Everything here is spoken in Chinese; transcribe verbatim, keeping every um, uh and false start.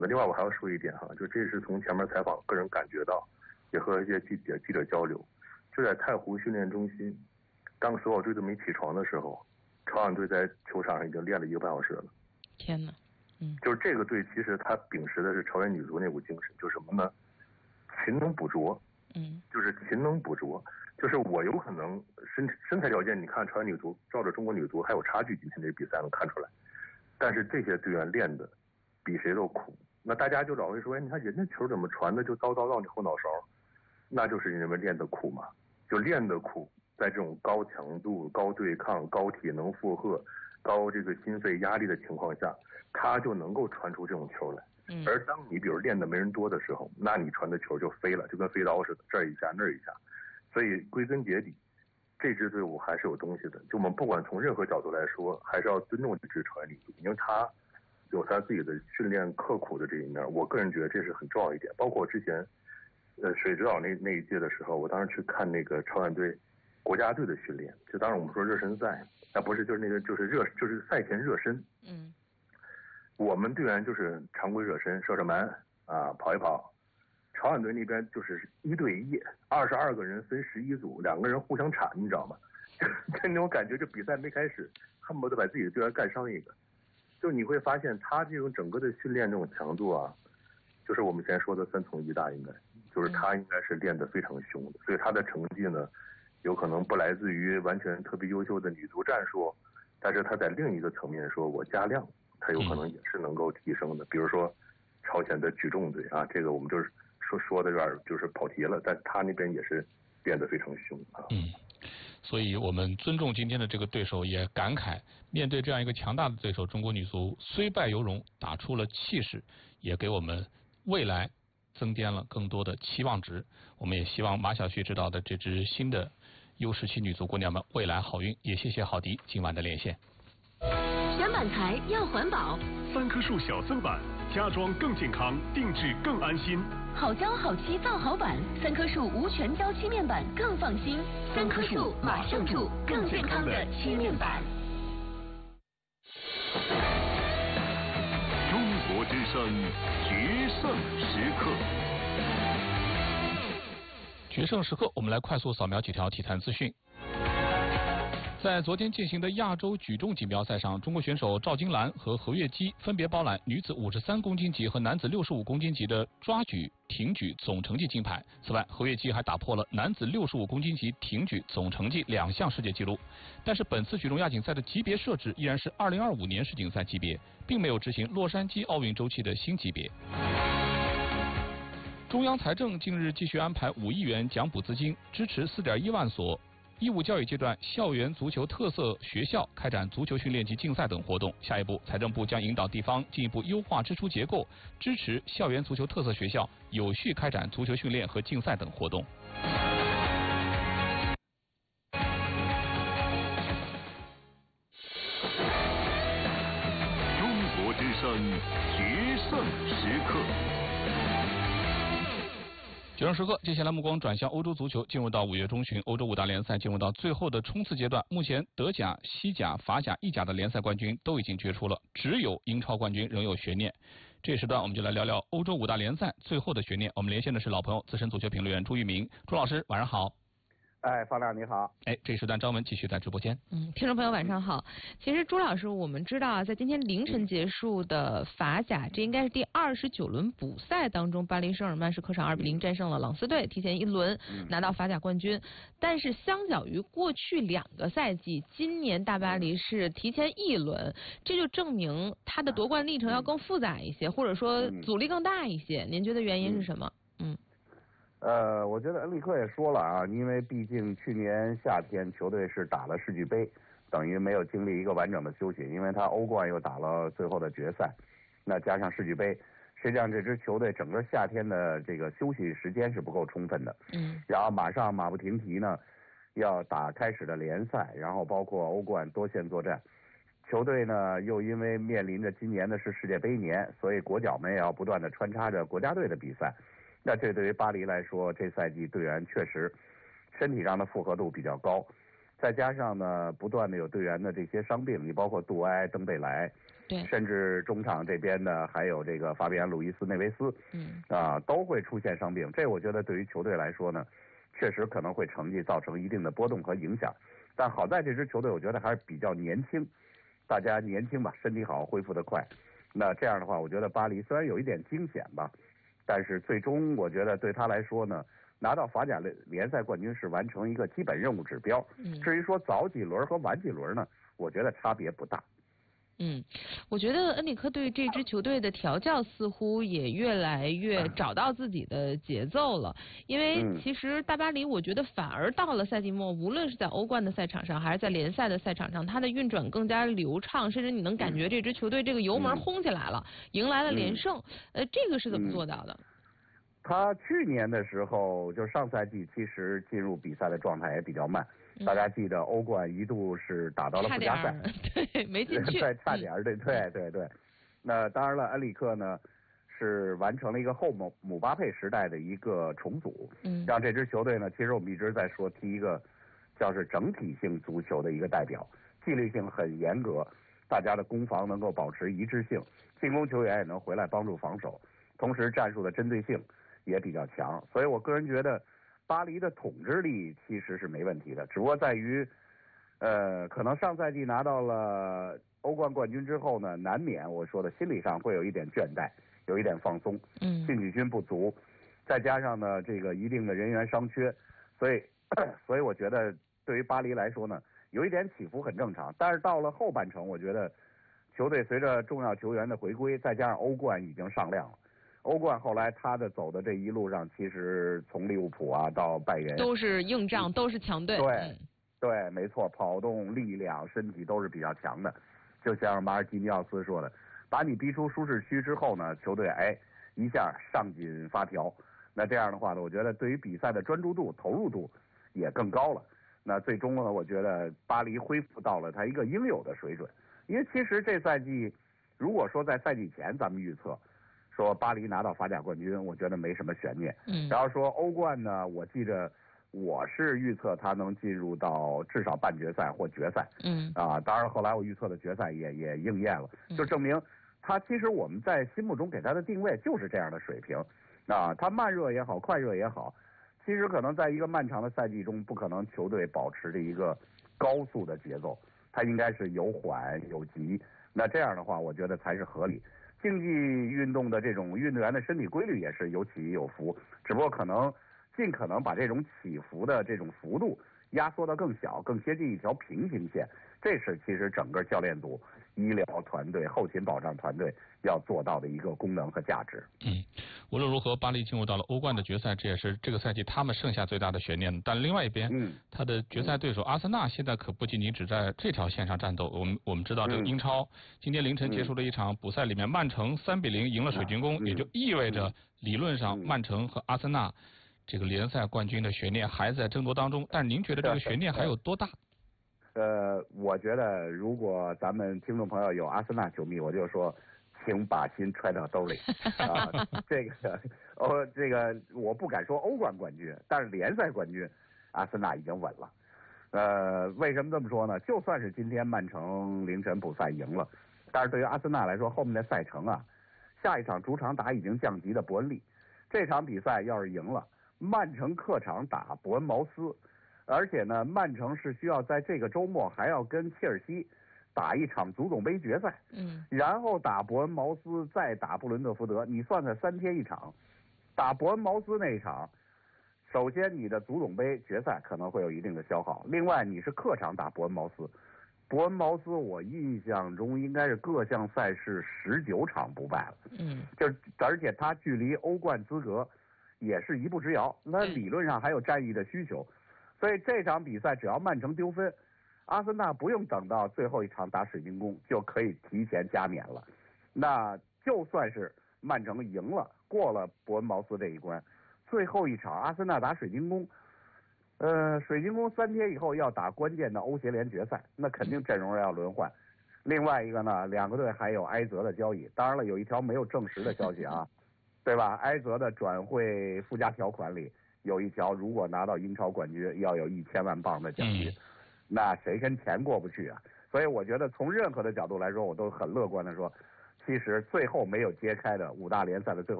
那另外我还要说一点哈，就这是从前面采访个人感觉到，也和一些记者记者交流，就在太湖训练中心，当所有队都没起床的时候，朝阳队在球场上已经练了一个半小时了。 天哪！嗯， 就是这个队其实他秉持的是朝鲜女足那股精神，就是什么呢？勤能补拙。 嗯， 就是勤能补拙。就是我有可能身身材条件，你看朝鲜女足照着中国女足还有差距，今天这比赛能看出来。但是这些队员练的比谁都苦。那大家就老会说，哎，你看人家球怎么传的就叨叨到你后脑勺，那就是因为练的苦嘛。就练的苦，在这种高强度、高对抗、高体能负荷、高这个心肺压力的情况下，他就能够传出这种球来。 嗯， 而当你比如练的没人多的时候，那你传的球就飞了，就跟飞刀似的，这儿一下那儿一下。所以归根结底，这支队伍还是有东西的。就我们不管从任何角度来说，还是要尊重这支朝鲜女足，因为他有他自己的训练刻苦的这一面。我个人觉得这是很重要一点。包括之前，呃，水指导那那一届的时候，我当时去看那个朝鲜队国家队的训练，就当然我们说热身赛，啊不是，就是那个就是热就是赛前热身。 嗯， 我们队员就是常规热身，射射门啊，跑一跑。朝鲜队那边就是一对一，二十二个人分十一组，两个人互相铲，你知道吗？就那种感觉，就比赛没开始，恨不得把自己的队员干伤一个。就你会发现，他这种整个的训练这种强度啊，就是我们前说的三从一大，应该就是他应该是练得非常凶的。所以他的成绩呢，有可能不来自于完全特别优秀的女足战术，但是他在另一个层面说，我加量，他有可能也是能够提升的。比如说朝鲜的举重队啊，这个我们就是说说的有点就是跑题了，但他那边也是练得非常凶啊。 嗯，所以我们尊重今天的这个对手，也感慨面对这样一个强大的对手，中国女足虽败犹荣，打出了气势，也给我们未来增添了更多的期望值。我们也希望马晓旭指导的这支新的 U 十七女足姑娘们未来好运。也谢谢郝迪今晚的连线。 选板材要环保， 三棵树小僧板，家装更健康，定制更安心。 好胶好漆造好板，三棵树无全胶漆面板更放心。三棵树马上住更健康的漆面板。 中国之声决胜时刻。 决胜时刻，我们来快速扫描几条体坛资讯。在昨天进行的亚洲举重锦标赛上，中国选手赵金兰和何月姬分别包揽女子五十三公斤级和男子六十五公斤级的抓举、挺举总成绩金牌。此外，何月姬还打破了男子六十五公斤级挺举总成绩两项世界纪录。但是本次举重亚锦赛的级别设置依然是二零二五年世锦赛级别，并没有执行洛杉矶奥运周期的新级别。中央财政近日继续安排五亿元奖补资金，支持四点一万所义务教育阶段校园足球特色学校开展足球训练及竞赛等活动。下一步，财政部将引导地方进一步优化支出结构，支持校园足球特色学校有序开展足球训练和竞赛等活动。 中国之声决胜时刻。 决胜时刻，接下来目光转向欧洲足球，进入到五月中旬，欧洲五大联赛进入到最后的冲刺阶段。目前德甲、西甲、法甲、意甲的联赛冠军都已经决出了，只有英超冠军仍有悬念。这时段我们就来聊聊欧洲五大联赛最后的悬念。我们连线的是老朋友资深足球评论员朱玉明，朱老师晚上好。 哎，方亮你好。 哎，这时段张文继续在直播间。 嗯，听众朋友晚上好。其实朱老师，我们知道啊，在今天凌晨结束的法甲，这应该是第二十九轮补赛当中，巴黎圣日耳曼是客场二比零战胜了朗斯队，提前一轮拿到法甲冠军。但是相较于过去两个赛季，今年大巴黎是提前一轮，这就证明他的夺冠历程要更复杂一些，或者说阻力更大一些。您觉得原因是什么？嗯。 呃，我觉得恩里克也说了啊，因为毕竟去年夏天球队是打了世俱杯，等于没有经历一个完整的休息，因为他欧冠又打了最后的决赛，那加上世俱杯，实际上这支球队整个夏天的这个休息时间是不够充分的。 嗯。 然后马上马不停蹄呢，要打开始的联赛，然后包括欧冠多线作战，球队呢又因为面临着今年的是世界杯年，所以国脚们也要不断的穿插着国家队的比赛。那这对于巴黎来说，这赛季队员确实身体上的负荷度比较高，再加上呢不断的有队员的这些伤病，你包括杜埃、登贝莱， 对， 甚至中场这边呢还有这个法比安·路易斯·内维斯， 嗯啊、都会出现伤病。这我觉得对于球队来说呢，确实可能会成绩造成一定的波动和影响。但好在这支球队我觉得还是比较年轻，大家年轻吧，身体好，恢复得快。那这样的话，我觉得巴黎虽然有一点惊险吧，但是最终我觉得对他来说呢，拿到法甲联联赛冠军是完成一个基本任务指标。 嗯。 至于说早几轮和晚几轮呢，我觉得差别不大。 嗯，我觉得恩里克对这支球队的调教似乎也越来越找到自己的节奏了。因为其实大巴黎，我觉得反而到了赛季末，无论是在欧冠的赛场上，还是在联赛的赛场上，它的运转更加流畅，甚至你能感觉这支球队这个油门轰起来了，迎来了连胜。呃，这个是怎么做到的？ 他去年的时候，就上赛季，其实进入比赛的状态也比较慢。大家记得欧冠一度是打到了附加赛， 对，没进去， 对，差点儿，对对对对。那当然了，恩里克呢是完成了一个后姆姆巴佩时代的一个重组， 嗯， 让这支球队呢，其实我们一直在说踢一个叫是整体性足球的一个代表，纪律性很严格，大家的攻防能够保持一致性，进攻球员也能回来帮助防守，同时战术的针对性也比较强，所以我个人觉得。巴黎的统治力其实是没问题的，只不过在于，呃，可能上赛季拿到了欧冠冠军之后呢，难免我说的心理上会有一点倦怠，有一点放松， 嗯， 进取心不足，再加上呢这个一定的人员伤缺，所以所以我觉得对于巴黎来说呢，有一点起伏很正常。但是到了后半程，我觉得球队随着重要球员的回归，再加上欧冠已经上量了。欧冠后来他的走的这一路上，其实从利物浦啊到拜仁都是硬仗，都是强队。 对， 嗯、 对，没错，跑动、力量、身体都是比较强的。就像马尔基尼奥斯说的，把你逼出舒适区之后呢，球队哎一下上紧发条。那这样的话呢，我觉得对于比赛的专注度、投入度也更高了。那最终呢，我觉得巴黎恢复到了他一个应有的水准。因为其实这赛季，如果说在赛季前咱们预测。说巴黎拿到法甲冠军，我觉得没什么悬念。 嗯， 然后说欧冠呢，我记着我是预测他能进入到至少半决赛或决赛。 嗯， 啊，当然后来我预测的决赛也也应验了，就证明他其实我们在心目中给他的定位就是这样的水平。啊，他慢热也好，快热也好，其实可能在一个漫长的赛季中，不可能球队保持着一个高速的节奏，他应该是有缓有急。那这样的话，我觉得才是合理。竞技运动的这种运动员的身体规律也是有起有伏，只不过可能尽可能把这种起伏的这种幅度压缩到更小，更接近一条平行线。这是其实整个教练组、医疗团队、后勤保障团队要做到的一个功能和价值。 嗯，无论如何，巴黎进入到了欧冠的决赛，这也是这个赛季他们剩下最大的悬念。但另外一边，嗯，他的决赛对手阿森纳现在可不仅仅只在这条线上战斗。我们我们知道，这个英超、嗯、今天凌晨结束了一场补赛，里面曼城三比零赢了水晶宫，嗯、也就意味着理论上曼城和阿森纳这个联赛冠军的悬念还在争夺当中。但您觉得这个悬念还有多大？ 呃，我觉得如果咱们听众朋友有阿森纳球迷，我就说，请把心揣到兜里啊。这个，哦，这个我不敢说欧冠冠军，但是联赛冠军，阿森纳已经稳了。呃，为什么这么说呢？就算是今天曼城凌晨补赛赢了，但是对于阿森纳来说，后面的赛程啊，下一场主场打已经降级的伯恩利，这场比赛要是赢了，曼城客场打伯恩茅斯。而且呢，曼城是需要在这个周末还要跟切尔西打一场足总杯决赛， 嗯， 然后打伯恩茅斯，再打布伦特福德，你算算三天一场。打伯恩茅斯那一场，首先你的足总杯决赛可能会有一定的消耗，另外你是客场打伯恩茅斯，伯恩茅斯我印象中应该是各项赛事十九场不败了， 嗯， 就而且他距离欧冠资格也是一步之遥，那理论上还有战役的需求。所以这场比赛只要曼城丢分，阿森纳不用等到最后一场打水晶宫就可以提前加冕了。那就算是曼城赢了，过了伯恩茅斯这一关，最后一场阿森纳打水晶宫，呃，水晶宫三天以后要打关键的欧协联决赛，那肯定阵容要轮换。另外一个呢，两个队还有埃泽的交易，当然了，有一条没有证实的消息啊，对吧？埃泽的转会附加条款里。有一条，如果拿到英超冠军，要有一千万镑的奖金，嗯、那谁跟钱过不去啊？ 所以我觉得从任何的角度来说，我都很乐观的说，其实最后没有揭开的五大联赛的最后。